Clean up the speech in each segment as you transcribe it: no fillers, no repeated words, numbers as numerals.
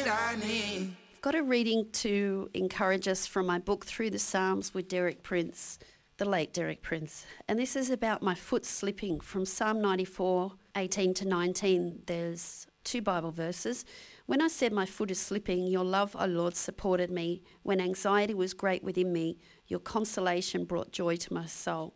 I need. I've got a reading to encourage us from my book Through the Psalms with Derek Prince, the late Derek Prince. And this is about my foot slipping from Psalm 94, 18 to 19. There's 2 Bible verses. When I said my foot is slipping, your love, O Lord, supported me. When anxiety was great within me, your consolation brought joy to my soul.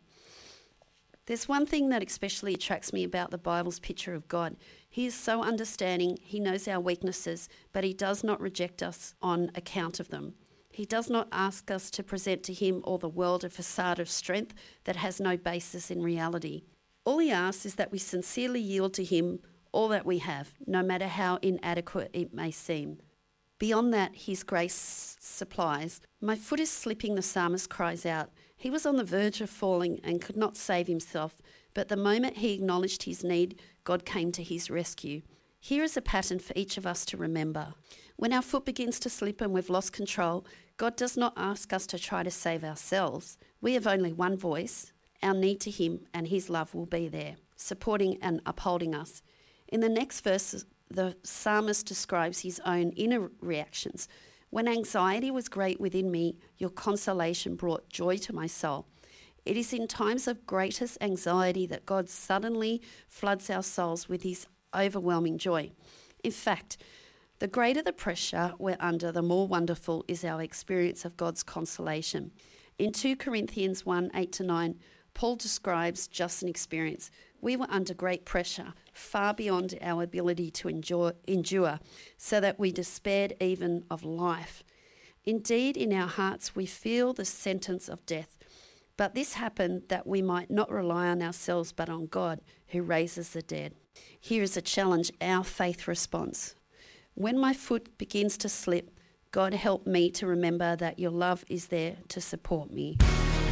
There's one thing that especially attracts me about the Bible's picture of God. He is so understanding, he knows our weaknesses, but he does not reject us on account of them. He does not ask us to present to him or the world a facade of strength that has no basis in reality. All he asks is that we sincerely yield to him all that we have, no matter how inadequate it may seem. Beyond that, his grace supplies. My foot is slipping, the psalmist cries out. He was on the verge of falling and could not save himself, but the moment he acknowledged his need, God came to his rescue. Here is a pattern for each of us to remember. When our foot begins to slip and we've lost control, God does not ask us to try to save ourselves. We have only one voice, our need to him, and his love will be there, supporting and upholding us. In the next verse, the psalmist describes his own inner reactions. When anxiety was great within me, your consolation brought joy to my soul. It is in times of greatest anxiety that God suddenly floods our souls with his overwhelming joy. In fact, the greater the pressure we're under, the more wonderful is our experience of God's consolation. In 2 Corinthians 1, 8-9, Paul describes just an experience. We were under great pressure, far beyond our ability to endure, so that we despaired even of life. Indeed, in our hearts we feel the sentence of death. But this happened that we might not rely on ourselves, but on God, who raises the dead. Here is a challenge, our faith response. When my foot begins to slip, God help me to remember that your love is there to support me.